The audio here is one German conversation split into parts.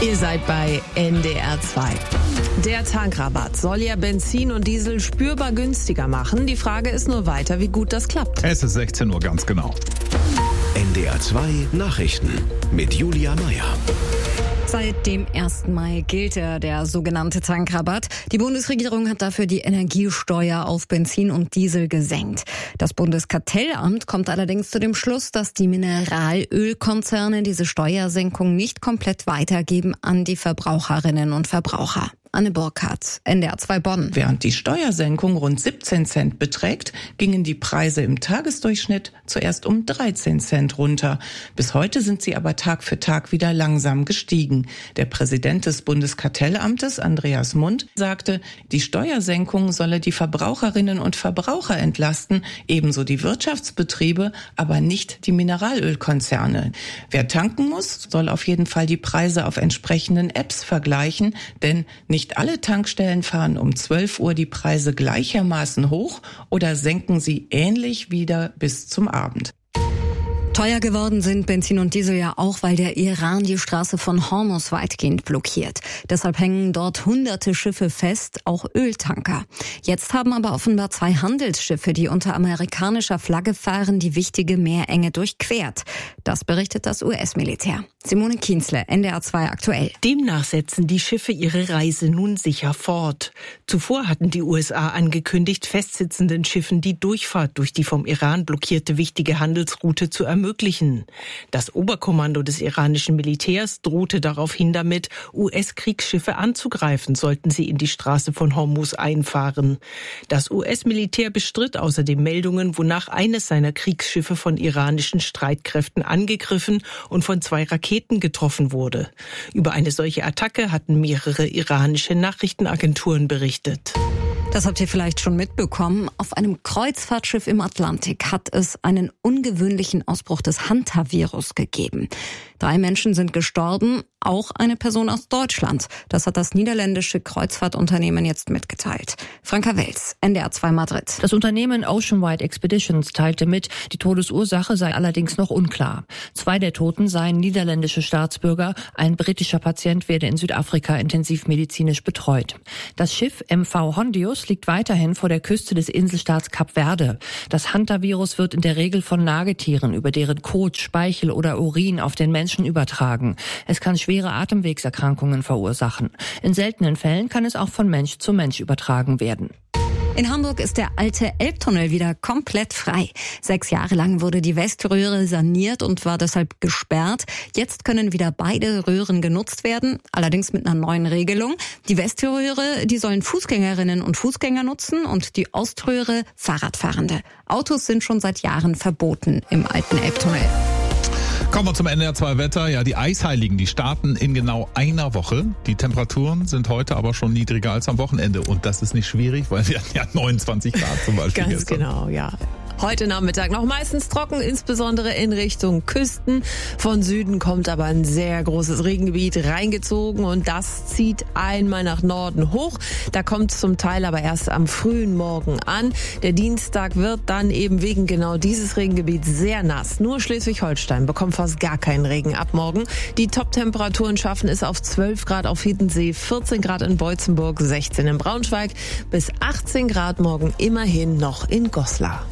Ihr seid bei NDR 2. Der Tankrabatt soll ja Benzin und Diesel spürbar günstiger machen. Die Frage ist nur weiter, wie gut das klappt. Es ist 16 Uhr, ganz genau. NDR 2 Nachrichten mit Julia Meyer. Seit dem 1. Mai gilt der sogenannte Tankrabatt. Die Bundesregierung hat dafür die Energiesteuer auf Benzin und Diesel gesenkt. Das Bundeskartellamt kommt allerdings zu dem Schluss, dass die Mineralölkonzerne diese Steuersenkung nicht komplett weitergeben an die Verbraucherinnen und Verbraucher. Anne Burkhardt, NDR 2 Bonn. Während die Steuersenkung rund 17 Cent beträgt, gingen die Preise im Tagesdurchschnitt zuerst um 13 Cent runter. Bis heute sind sie aber Tag für Tag wieder langsam gestiegen. Der Präsident des Bundeskartellamtes, Andreas Mund, sagte, die Steuersenkung solle die Verbraucherinnen und Verbraucher entlasten, ebenso die Wirtschaftsbetriebe, aber nicht die Mineralölkonzerne. Wer tanken muss, soll auf jeden Fall die Preise auf entsprechenden Apps vergleichen, denn nicht alle Tankstellen fahren um 12 Uhr die Preise gleichermaßen hoch oder senken sie ähnlich wieder bis zum Abend. Teuer geworden sind Benzin und Diesel ja auch, weil der Iran die Straße von Hormuz weitgehend blockiert. Deshalb hängen dort hunderte Schiffe fest, auch Öltanker. Jetzt haben aber offenbar 2 Handelsschiffe, die unter amerikanischer Flagge fahren, die wichtige Meerenge durchquert. Das berichtet das US-Militär. Simone Kienzle, NDR 2 aktuell. Demnach setzen die Schiffe ihre Reise nun sicher fort. Zuvor hatten die USA angekündigt, festsitzenden Schiffen die Durchfahrt durch die vom Iran blockierte wichtige Handelsroute zu ermöglichen. Das Oberkommando des iranischen Militärs drohte daraufhin damit, US-Kriegsschiffe anzugreifen, sollten sie in die Straße von Hormuz einfahren. Das US-Militär bestritt außerdem Meldungen, wonach eines seiner Kriegsschiffe von iranischen Streitkräften angegriffen und von 2 Raketen getroffen wurde. Über eine solche Attacke hatten mehrere iranische Nachrichtenagenturen berichtet. Das habt ihr vielleicht schon mitbekommen. Auf einem Kreuzfahrtschiff im Atlantik hat es einen ungewöhnlichen Ausbruch des Hantavirus gegeben. 3 Menschen sind gestorben, auch eine Person aus Deutschland. Das hat das niederländische Kreuzfahrtunternehmen jetzt mitgeteilt. Franka Wels, NDR 2 Madrid. Das Unternehmen Oceanwide Expeditions teilte mit, die Todesursache sei allerdings noch unklar. 2 der Toten seien niederländische Staatsbürger, ein britischer Patient werde in Südafrika intensivmedizinisch betreut. Das Schiff MV Hondius liegt weiterhin vor der Küste des Inselstaats Kap Verde. Das Hantavirus wird in der Regel von Nagetieren, über deren Kot, Speichel oder Urin auf den Menschen übertragen. Es kann schwere Atemwegserkrankungen verursachen. In seltenen Fällen kann es auch von Mensch zu Mensch übertragen werden. In Hamburg ist der alte Elbtunnel wieder komplett frei. 6 Jahre lang wurde die Weströhre saniert und war deshalb gesperrt. Jetzt können wieder beide Röhren genutzt werden, allerdings mit einer neuen Regelung. Die Weströhre, die sollen Fußgängerinnen und Fußgänger nutzen und die Oströhre Fahrradfahrende. Autos sind schon seit Jahren verboten im alten Elbtunnel. Kommen wir zum NDR 2 Wetter. Ja, die Eisheiligen, die starten in genau einer Woche. Die Temperaturen sind heute aber schon niedriger als am Wochenende. Und das ist nicht schwierig, weil wir hatten ja 29 Grad zum Beispiel Ganz gestern. genau, ja. Heute Nachmittag noch meistens trocken, insbesondere in Richtung Küsten. Von Süden kommt aber ein sehr großes Regengebiet reingezogen und das zieht einmal nach Norden hoch. Da kommt es zum Teil aber erst am frühen Morgen an. Der Dienstag wird dann eben wegen genau dieses Regengebiets sehr nass. Nur Schleswig-Holstein bekommt fast gar keinen Regen ab morgen. Die Top-Temperaturen schaffen es auf 12 Grad auf Hiddensee, 14 Grad in Beutzenburg, 16 in Braunschweig, bis 18 Grad morgen immerhin noch in Goslar.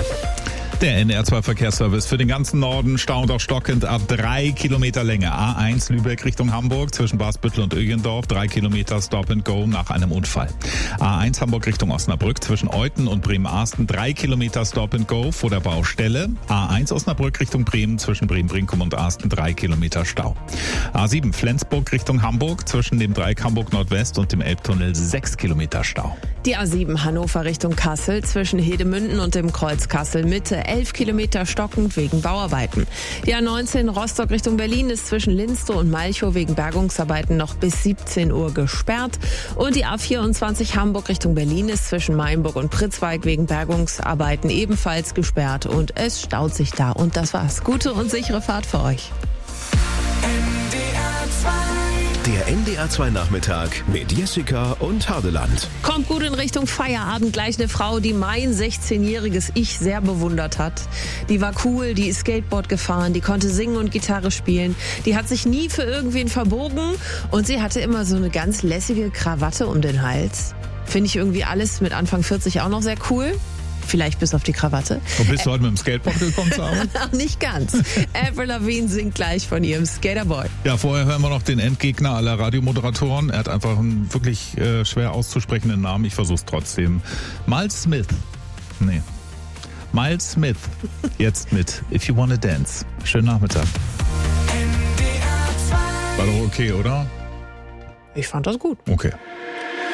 Der NDR 2 Verkehrsservice für den ganzen Norden staunt auch stockend ab 3 Kilometer Länge. A1 Lübeck Richtung Hamburg zwischen Basbüttel und Ögendorf, 3 Kilometer Stop and Go nach einem Unfall. A1 Hamburg Richtung Osnabrück zwischen Euthen und Bremen-Arsten, 3 Kilometer Stop and Go vor der Baustelle. A1 Osnabrück Richtung Bremen zwischen Bremen-Brinkum und Arsten, 3 Kilometer Stau. A7 Flensburg Richtung Hamburg zwischen dem Dreieck Hamburg Nordwest und dem Elbtunnel, 6 Kilometer Stau. Die A7 Hannover Richtung Kassel zwischen Hedemünden und dem Kreuz Kassel Mitte, 11 Kilometer stockend wegen Bauarbeiten. Die A19 Rostock Richtung Berlin ist zwischen Linstow und Malchow wegen Bergungsarbeiten noch bis 17 Uhr gesperrt. Und die A24 Hamburg Richtung Berlin ist zwischen Mainburg und Pritzweig wegen Bergungsarbeiten ebenfalls gesperrt. Und es staut sich da. Und das war's. Gute und sichere Fahrt für euch. Der NDR NDR 2 Nachmittag mit Jessica und Hardeland. Kommt gut in Richtung Feierabend. Gleich eine Frau, die mein 16-jähriges Ich sehr bewundert hat. Die war cool, die ist Skateboard gefahren, die konnte singen und Gitarre spielen. Die hat sich nie für irgendwen verbogen und sie hatte immer so eine ganz lässige Krawatte um den Hals. Finde ich irgendwie alles mit Anfang 40 auch noch sehr cool. Vielleicht bis auf die Krawatte. Und bist du heute mit dem Skateboard gekommen zur Arbeit? Nicht ganz. Avril Lavigne singt gleich von ihrem Skaterboy. Ja, vorher hören wir noch den Endgegner aller Radiomoderatoren. Er hat einfach einen wirklich schwer auszusprechenden Namen. Ich versuch's trotzdem. Miles Smith. Miles Smith. Jetzt mit If You Wanna Dance. Schönen Nachmittag. War doch okay, oder? Ich fand das gut. Okay.